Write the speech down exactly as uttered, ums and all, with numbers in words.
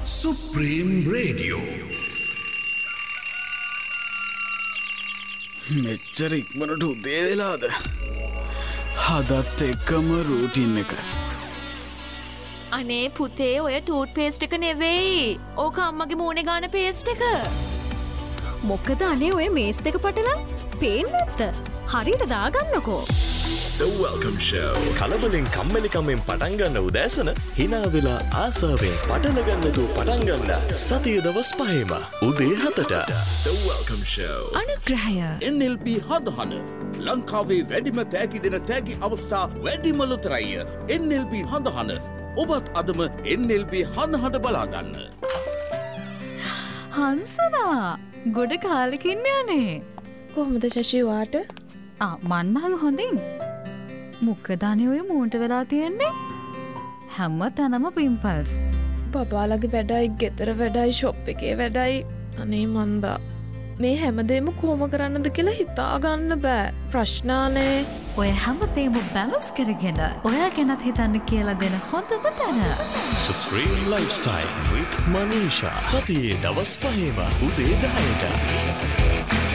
Supreme Radio. මෙච්චර ඉක්මනට උදේ වෙලාද? හදත් එක්කම රූටින් එක. අනේ පුතේ ඔය ටූත් පේස්ට් එක නෙවෙයි. ඕක අම්මගේ මූණේ ගාන පේස්ට් එක. මොකද අනේ ඔය මේස් දෙක පටලන් පේන්නේ නැත්ද? හරියට දාගන්නකෝ. The Welcome Show. කලබලෙන් කම්මැලිකමෙන් පටන් ගන්න උදෑසන hina වෙලා ආසාවෙන් පටල ගන්නතු පටන් ගන්න සතිය දවස් පහේම උදේ හතට The Welcome Show. අනුග්‍රහය N L P හදහන ලංකාවේ වැඩිම තෑගි දෙන තෑගි අවස්ථා වැඩිම ලොතරැය N L P හදහන ඔබත් අදම N L P හදහට බලාගන්න. හංසනා ගොඩ කාලෙකින් යන්නේ. කොහොමද ශෂි වාට? ආ මන්නහම හොඳින්. මොකදනේ ඔය මූන්ට වෙලා තියෙන්නේ? හැම තැනම පිම්පල්ස්. බබාලගේ වැඩයි, ගෙදර වැඩයි, ෂොප් එකේ වැඩයි. අනේ මන්දා. මේ හැමදේම කොහොම කරන්නද කියලා හිතා ගන්න බෑ. ප්‍රශ්නානේ. ඔය හැමදේම බැලන්ස් කරගෙන ඔයා ගැනත් හිතන්න කියලා දෙන හොඳම තැන. Supreme Lifestyle with Manisha. සතියේ දවස් පහේම උදේ දහයට.